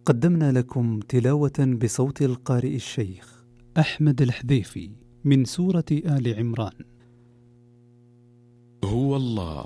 قدمنا لكم تلاوة بصوت القارئ الشيخ أحمد الحذيفي من سورة آل عمران. هو الله.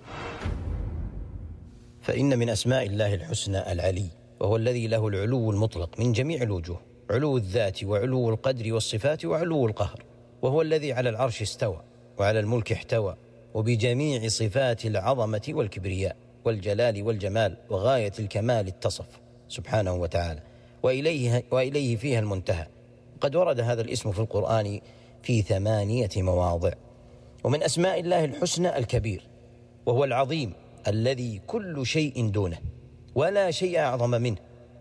فإن من أسماء الله الحسنى العلي، وهو الذي له العلو المطلق من جميع الوجوه، علو الذات وعلو القدر والصفات وعلو القهر، وهو الذي على العرش استوى وعلى الملك احتوى، وبجميع صفات العظمة والكبرياء والجلال والجمال وغاية الكمال اتصف سبحانه وتعالى، وإليه فيها المنتهى. قد ورد هذا الاسم في القرآن في 8 مواضع. ومن أسماء الله الحسنى الكبير، وهو العظيم الذي كل شيء دونه ولا شيء أعظم منه،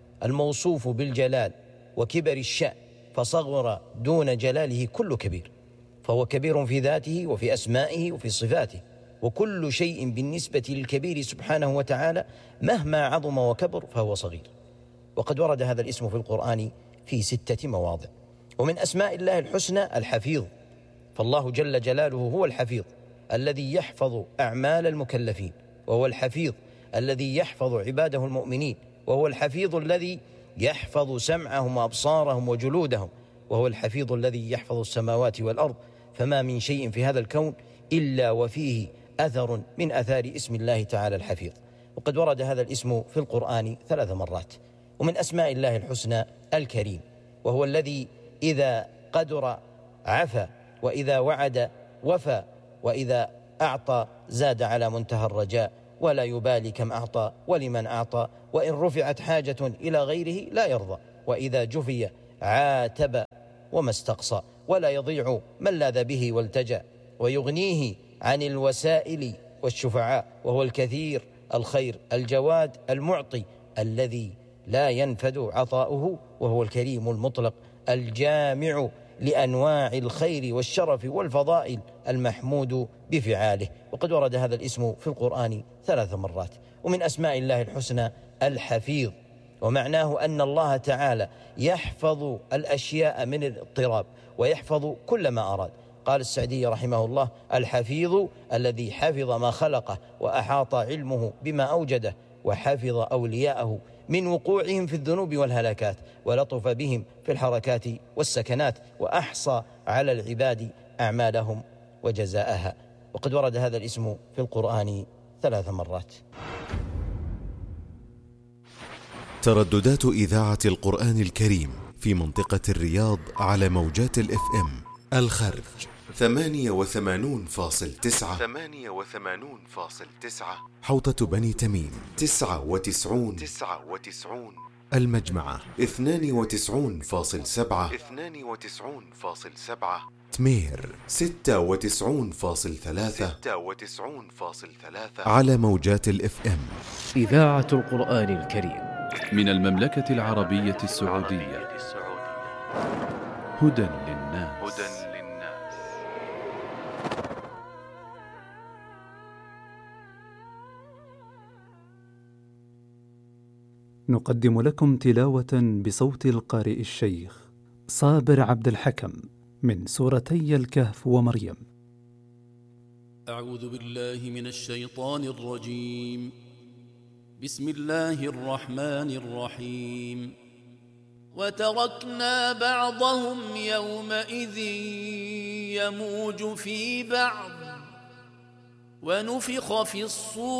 الموصوف بالجلال وكبر الشأن، فصغر دون جلاله كل كبير، فهو كبير في ذاته وفي أسمائه وفي صفاته، وكل شيء بالنسبة للكبير سبحانه وتعالى مهما عظم وكبر فهو صغير. وقد ورد هذا الاسم في القرآن في 6 مواضع. ومن أسماء الله الحسنى الحفيظ، فالله جل جلاله هو الحفيظ الذي يحفظ أعمال المكلفين، وهو الحفيظ الذي يحفظ عباده المؤمنين، وهو الحفيظ الذي يحفظ سمعهم وأبصارهم وجلودهم، وهو الحفيظ الذي يحفظ السماوات والأرض. فما من شيء في هذا الكون إلا وفيه أثر من أثار اسم الله تعالى الحفيظ. وقد ورد هذا الاسم في القرآن 3 مرات. ومن أسماء الله الحسنى الكريم، وهو الذي إذا قدر عفى، وإذا وعد وفى، وإذا أعطى زاد على منتهى الرجاء، ولا يبالي كم أعطى ولمن أعطى، وإن رفعت حاجة إلى غيره لا يرضى، وإذا جفي عاتب وما استقصى، ولا يضيع من لاذ به والتجأ، ويغنيه عن الوسائل والشفعاء، وهو الكثير الخير الجواد المعطي الذي لا ينفد عطاؤه، وهو الكريم المطلق الجامع لأنواع الخير والشرف والفضائل المحمود بفعاله. وقد ورد هذا الاسم في القرآن 3 مرات. ومن أسماء الله الحسنى الحفيظ، ومعناه أن الله تعالى يحفظ الأشياء من الاضطراب، ويحفظ كل ما أراد. قال السعدي رحمه الله: الحفيظ الذي حفظ ما خلقه وأحاط علمه بما أوجده، وحفظ أولياءه من وقوعهم في الذنوب والهلاكات، ولطف بهم في الحركات والسكنات، وأحصى على العباد أعمالهم وجزاءها. وقد ورد هذا الاسم في القرآن 3 مرات. ترددات إذاعة القرآن الكريم في منطقة الرياض على موجات الFM: الخرج 88.9، حوطة بني تميم 99، المجمعة 92.7، تمير 96.3 على موجات الFM. إذاعة القرآن الكريم من المملكة العربية السعودية. هدى للناس. نقدم لكم تلاوة بصوت القارئ الشيخ صابر عبد الحكم من سورتي الكهف ومريم. أعوذ بالله من الشيطان الرجيم. بسم الله الرحمن الرحيم. وتركنا بعضهم يومئذ يموج في بعض ونفخ في الصور